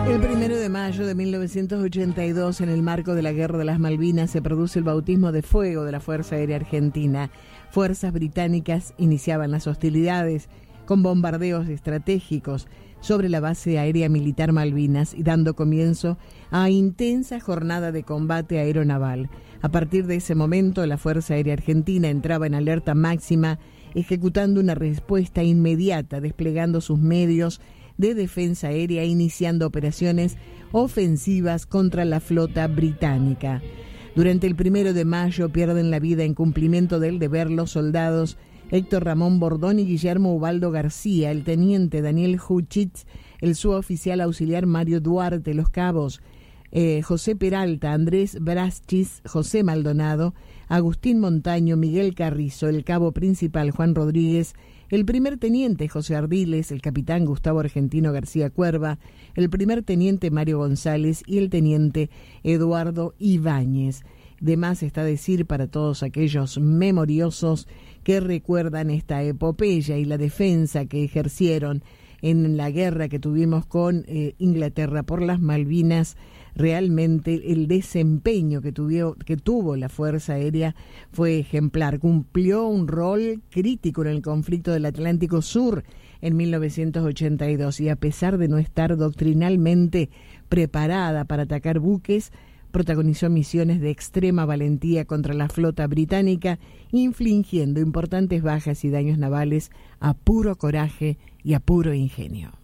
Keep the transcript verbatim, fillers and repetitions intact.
El primero de mayo de mil novecientos ochenta y dos, en el marco de la Guerra de las Malvinas, se produce el bautismo de fuego de la Fuerza Aérea Argentina. Fuerzas británicas iniciaban las hostilidades con bombardeos estratégicos sobre la base aérea militar Malvinas y dando comienzo a intensa jornada de combate aeronaval. A partir de ese momento, la Fuerza Aérea Argentina entraba en alerta máxima, ejecutando una respuesta inmediata, desplegando sus medios de defensa aérea, iniciando operaciones ofensivas contra la flota británica. Durante el primero de mayo pierden la vida en cumplimiento del deber los soldados Héctor Ramón Bordón y Guillermo Ubaldo García, el teniente Daniel Huchitz, el suboficial auxiliar Mario Duarte, los cabos eh, José Peralta, Andrés Braschis, José Maldonado, Agustín Montaño, Miguel Carrizo, el cabo principal Juan Rodríguez, el primer teniente José Ardiles, el capitán Gustavo Argentino García Cuerva, el primer teniente Mario González y el teniente Eduardo Ibáñez. De más está decir para todos aquellos memoriosos que recuerdan esta epopeya y la defensa que ejercieron en la guerra que tuvimos con eh, Inglaterra por las Malvinas. Realmente el desempeño que, tuvió, que tuvo la Fuerza Aérea fue ejemplar. Cumplió un rol crítico en el conflicto del Atlántico Sur en mil novecientos ochenta y dos y a pesar de no estar doctrinalmente preparada para atacar buques, protagonizó misiones de extrema valentía contra la flota británica, infligiendo importantes bajas y daños navales a puro coraje y a puro ingenio.